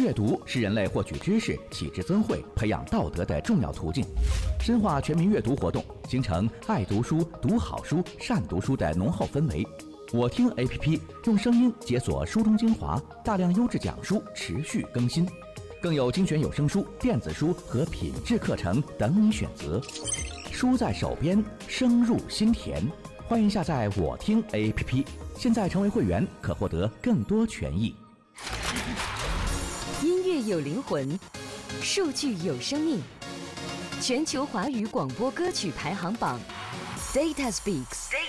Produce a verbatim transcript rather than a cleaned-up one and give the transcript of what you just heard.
阅读是人类获取知识、启智增慧、培养道德的重要途径。深化全民阅读活动，形成爱读书、读好书、善读书的浓厚氛围。我听 A P P 用声音解锁书中精华，大量优质讲书持续更新，更有精选有声书、电子书和品质课程等你选择。书在手边，声入心田。欢迎下载我听 A P P， 现在成为会员可获得更多权益。 音乐有灵魂，数据有生命。全球华语广播歌曲排行榜 ，Data Speaks。